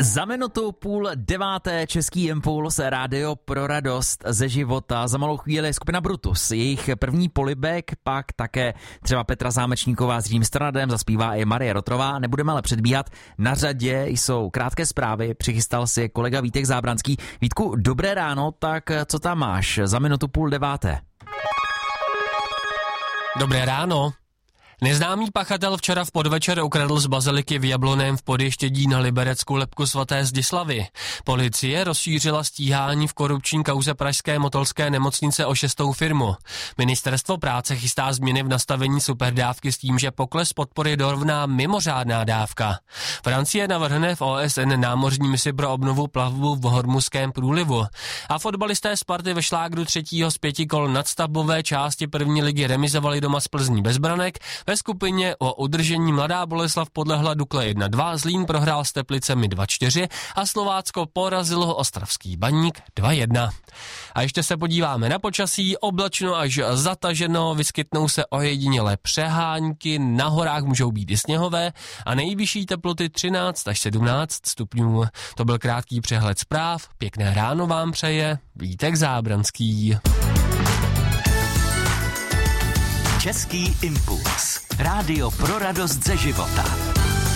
Za minutu 8:30 Český impuls, rádio pro radost ze života. Za malou chvíli skupina Brutus. Jejich první polibek, pak také třeba Petra Zámečníková s Jím Strnadem, zaspívá i Marie Rotrová. Nebudeme ale předbíhat. Na řadě jsou krátké zprávy, přichystal si kolega Vítek Zábranský. Vítku, dobré ráno, tak co tam máš za minutu 8:30? Dobré ráno. Neznámý pachatel včera v podvečer ukradl z baziliky v Jablonném v Podještědí na Liberecku lebku svaté Zdislavy. Policie rozšířila stíhání v korupční kauze pražské motolské nemocnice o 6. firmu. Ministerstvo práce chystá změny v nastavení superdávky s tím, že pokles podpory dorovná mimořádná dávka. Francie navrhne v OSN námořní misi pro obnovu plavbu v Hormuzském průlivu. A fotbalisté Sparty ve šlágru 3. z 5 kol nadstavbové části první ligy remizovali doma s Plzní bez branek. Ve skupině o udržení Mladá Boleslav podlehla Dukle 1-2, Zlín prohrál s Teplicemi 2-4 a Slovácko porazilo Ostravský Baník 2-1. A ještě se podíváme na počasí, oblačno až zataženo, vyskytnou se ojedinělé přehánky, na horách můžou být i sněhové a nejvyšší teploty 13 až 17 stupňů. To byl krátký přehled zpráv, pěkné ráno vám přeje Vítek Zábranský. Český impuls. Rádio pro radost ze života.